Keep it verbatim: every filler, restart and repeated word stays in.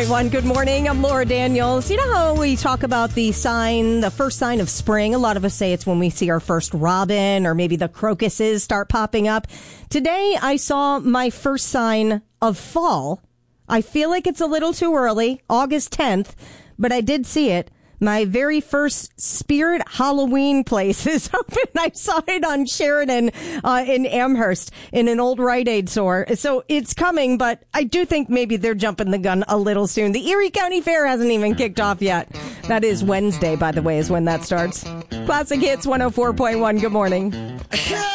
point one. Good morning. I'm Laura Daniels. You know how we talk about the sign, the first sign of spring? A lot of us say it's when we see our first robin or maybe the crocuses start popping up. Today, I saw my first sign of fall. I feel like it's a little too early, August tenth, but I did see it. My very first Spirit Halloween place is open. I saw it on Sheridan uh, in Amherst in an old Rite Aid store. So it's coming, but I do think maybe they're jumping the gun a little soon. The Erie County Fair hasn't even kicked off yet. That is Wednesday, by the way, is when that starts. Classic Hits one oh four point one. Good morning.